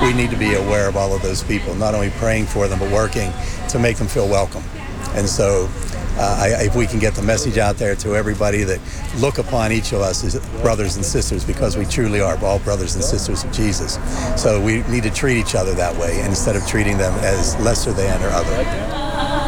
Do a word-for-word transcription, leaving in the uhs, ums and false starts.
we need to be aware of all of those people, not only praying for them, but working to make them feel welcome. And so uh, I, if we can get the message out there to everybody that look upon each of us as brothers and sisters, because we truly are all brothers and sisters of Jesus. So we need to treat each other that way instead of treating them as lesser than or other.